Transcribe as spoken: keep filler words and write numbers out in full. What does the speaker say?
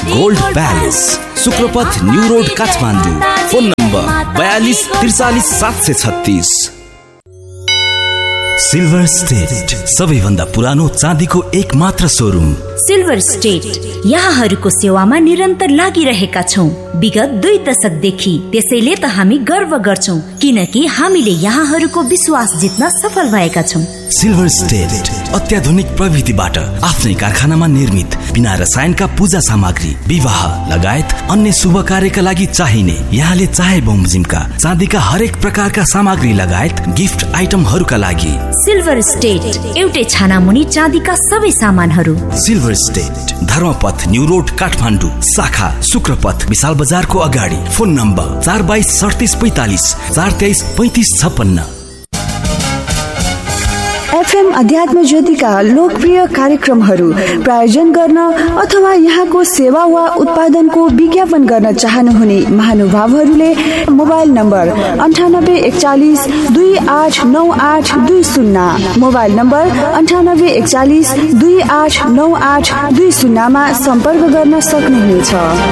Gold palace, शुक्रपथ new road Kathmandu. Phone number बयालीस त्रिचालीस सात सय छत्तीस। सिल्भर स्टेट, सबैभन्दा पुरानो चाँदीको एक मात्र सोरुम। सिल्भर स्टेट यहाँहरूको सेवामा निरन्तर लागिरहेका छौँ विगत दुई दशकदेखि। त्यसैले त हामी गर्व गर्छौँ किनकि हामीले यहाँहरूको विश्वास जित्न सफल भएका छौँ। सिल्भर स्टेट अत्याधुनिक प्रविधिबाट आफ्नै कारखानामा निर्मित बिना रसायनका पूजा सामग्री, विवाह लगायत अन्य शुभ कार्यका लागि चाहिने, यहाँले चाहे बमोजिमका चाँदीका हरेक प्रकारका सामग्री लगायत गिफ्ट आइटमहरूका लागि सिल्भर स्टेट एउटै छाना मुनि चाँदीका सबै सामानहरू। Silver state Dharmapath new road Kathmandu, शाखा शुक्रपथ विशाल बजारको अगाडि। फोन नम्बर चार बाइस सडतिस पैतालिस चार तेइस पैंतिस छप्पन्न। एफएम अध्यात्म ज्योतिका लोकप्रिय कार्यक्रमहरू प्रायोजन गर्न अथवा यहाँको सेवा वा उत्पादनको विज्ञापन गर्न चाहनुहुने महानुभावहरूले मोबाइल नम्बर अन्ठानब्बे एकचालिस दुई आठ नौ आठ दुई शून्य मोबाइल नम्बर अन्ठानब्बे एकचालिस दुई आठ नौ आठ दुई शून्यमा सम्पर्क गर्न सक्नुहुनेछ।